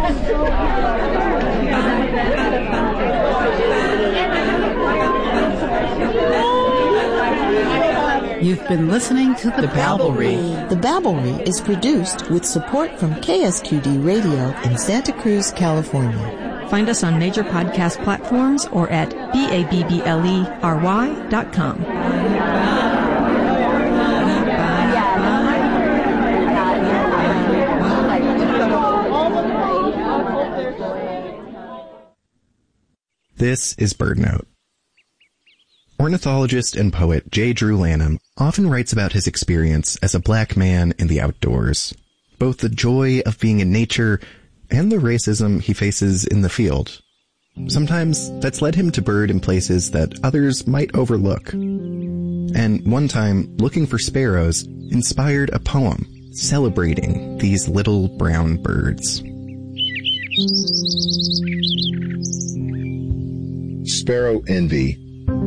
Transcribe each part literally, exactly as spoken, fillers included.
You've been listening to The, the Babblery. The Babblery is produced with support from K S Q D Radio in Santa Cruz, California. Find us on major podcast platforms or at B A B B L E R Y dot com. This is BirdNote. Ornithologist and poet J. Drew Lanham often writes about his experience as a black man in the outdoors, both the joy of being in nature and the racism he faces in the field. Sometimes that's led him to bird in places that others might overlook. And one time, looking for sparrows inspired a poem celebrating these little brown birds. Sparrow Envy.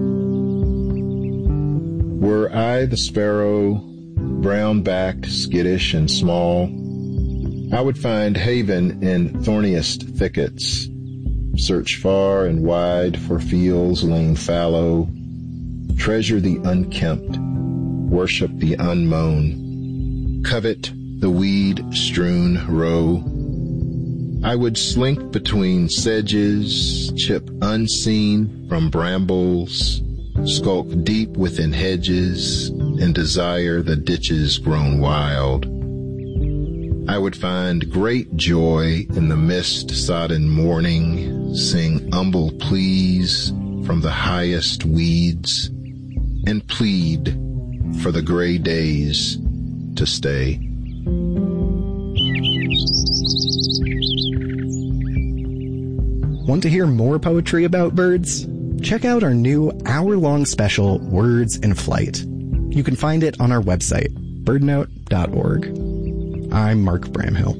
Were I the sparrow, brown-backed, skittish, and small, I would find haven in thorniest thickets, search far and wide for fields laying fallow, treasure the unkempt, worship the unmown, covet the weed-strewn row. I would slink between sedges, chip unseen from brambles, skulk deep within hedges, and desire the ditches grown wild. I would find great joy in the mist-sodden morning, sing humble pleas from the highest weeds, and plead for the gray days to stay. Want to hear more poetry about birds? Check out our new hour-long special, Words in Flight. You can find it on our website, birdnote dot org. I'm Mark Bramhill.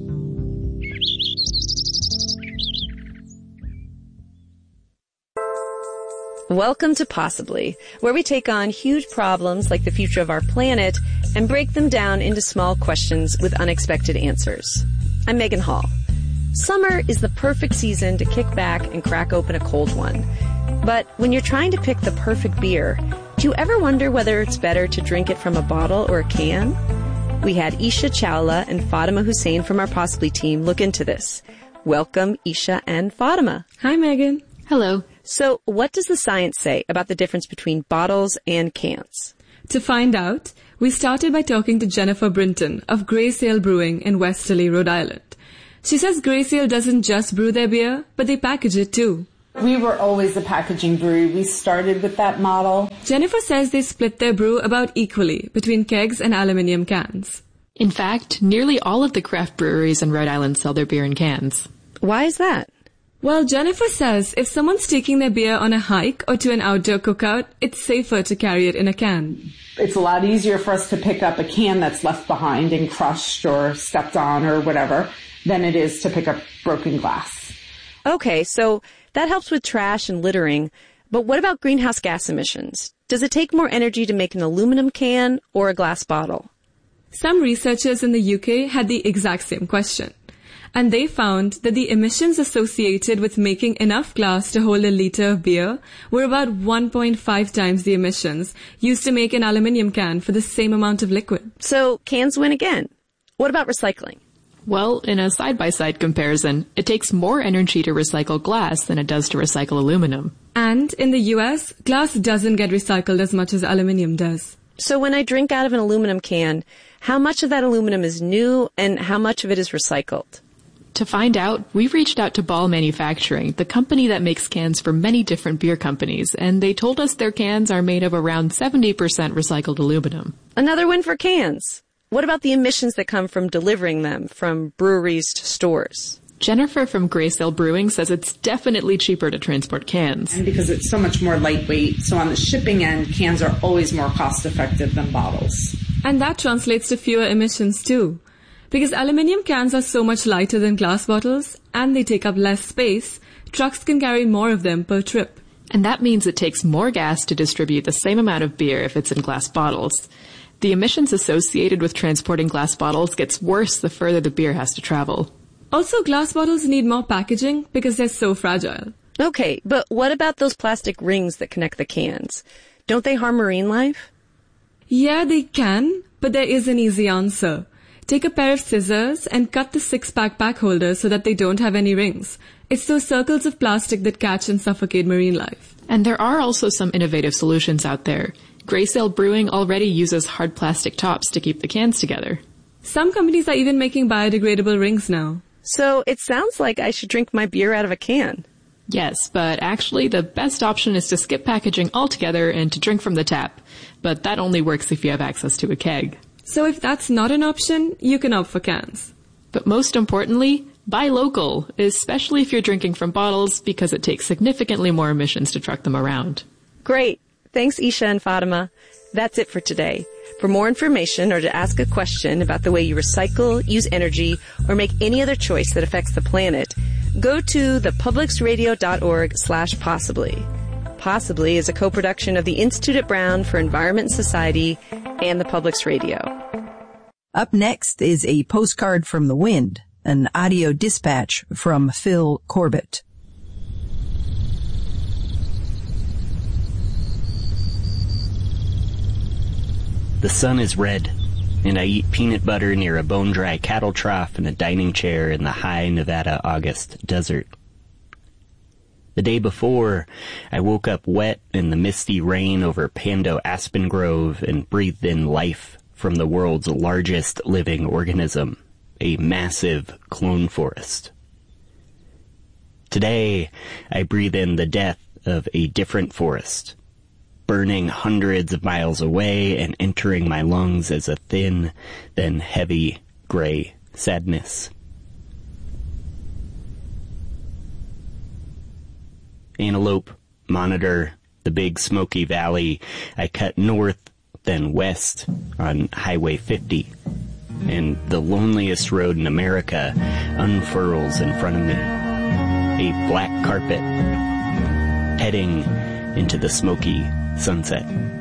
Welcome to Possibly, where we take on huge problems like the future of our planet and break them down into small questions with unexpected answers. I'm Megan Hall. Summer is the perfect season to kick back and crack open a cold one. But when you're trying to pick the perfect beer, do you ever wonder whether it's better to drink it from a bottle or a can? We had Isha Chawla and Fatima Hussein from our Possibly team look into this. Welcome, Isha and Fatima. Hi, Megan. Hello. So what does the science say about the difference between bottles and cans? To find out, we started by talking to Jennifer Brinton of Grey Sail Brewing in Westerly, Rhode Island. She says Grey Sail doesn't just brew their beer, but they package it too. We were always a packaging brewery. We started with that model. Jennifer says they split their brew about equally between kegs and aluminum cans. In fact, nearly all of the craft breweries in Rhode Island sell their beer in cans. Why is that? Well, Jennifer says if someone's taking their beer on a hike or to an outdoor cookout, it's safer to carry it in a can. It's a lot easier for us to pick up a can that's left behind and crushed or stepped on or whatever than it is to pick up broken glass. Okay, so that helps with trash and littering, but what about greenhouse gas emissions? Does it take more energy to make an aluminum can or a glass bottle? Some researchers in the U K had the exact same question, and they found that the emissions associated with making enough glass to hold a liter of beer were about one point five times the emissions used to make an aluminum can for the same amount of liquid. So cans win again. What about recycling? Well, in a side-by-side comparison, it takes more energy to recycle glass than it does to recycle aluminum. And in the U S, glass doesn't get recycled as much as aluminum does. So when I drink out of an aluminum can, how much of that aluminum is new and how much of it is recycled? To find out, we reached out to Ball Manufacturing, the company that makes cans for many different beer companies, and they told us their cans are made of around seventy percent recycled aluminum. Another win for cans. What about the emissions that come from delivering them from breweries to stores? Jennifer from Grey Sail Brewing says it's definitely cheaper to transport cans. And because it's so much more lightweight, so on the shipping end, cans are always more cost-effective than bottles. And that translates to fewer emissions too. Because aluminum cans are so much lighter than glass bottles, and they take up less space, trucks can carry more of them per trip. And that means it takes more gas to distribute the same amount of beer if it's in glass bottles. The emissions associated with transporting glass bottles gets worse the further the beer has to travel. Also, glass bottles need more packaging because they're so fragile. Okay, but what about those plastic rings that connect the cans? Don't they harm marine life? Yeah, they can, but there is an easy answer. Take a pair of scissors and cut the six-pack pack holders so that they don't have any rings. It's those circles of plastic that catch and suffocate marine life. And there are also some innovative solutions out there. Gray Sail Brewing already uses hard plastic tops to keep the cans together. Some companies are even making biodegradable rings now. So it sounds like I should drink my beer out of a can. Yes, but actually the best option is to skip packaging altogether and to drink from the tap. But that only works if you have access to a keg. So if that's not an option, you can opt for cans. But most importantly, buy local, especially if you're drinking from bottles, because it takes significantly more emissions to truck them around. Great. Thanks, Isha and Fatima. That's it for today. For more information or to ask a question about the way you recycle, use energy, or make any other choice that affects the planet, go to thepublicsradio.org slash possibly. Possibly is a co-production of the Institute at Brown for Environment and Society and the Publics Radio. Up next is a postcard from the wind, an audio dispatch from Phil Corbett. The sun is red, and I eat peanut butter near a bone-dry cattle trough in a dining chair in the high Nevada August desert. The day before, I woke up wet in the misty rain over Pando Aspen Grove and breathed in life from the world's largest living organism, a massive clone forest. Today, I breathe in the death of a different forest, burning hundreds of miles away and entering my lungs as a thin, then heavy, gray sadness. Antelope, Monitor, the Big Smoky Valley. I cut north, then west on Highway fifty, and the loneliest road in America unfurls in front of me. A black carpet, heading into the smoky sunset.